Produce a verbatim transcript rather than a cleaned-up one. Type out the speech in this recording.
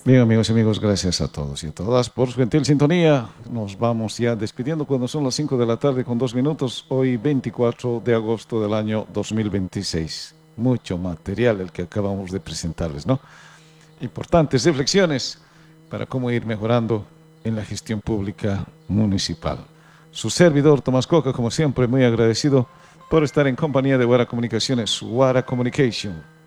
Bien, amigos y amigos, gracias a todos y a todas por su gentil sintonía. Nos vamos ya despidiendo cuando son las cinco de la tarde con dos minutos, hoy veinticuatro de agosto del año dos mil veintiséis. Mucho material el que acabamos de presentarles, ¿no? Importantes reflexiones para cómo ir mejorando en la gestión pública municipal. Su servidor, Tomás Coca, como siempre, muy agradecido por estar en compañía de Guara Comunicaciones, Guara Communication.